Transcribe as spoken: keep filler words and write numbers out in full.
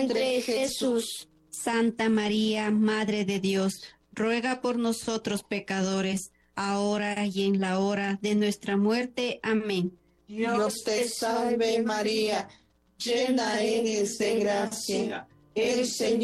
Entre Jesús. Santa María, Madre de Dios, ruega por nosotros pecadores, ahora y en la hora de nuestra muerte. Amén. Dios te salve María, llena eres de gracia, el Señor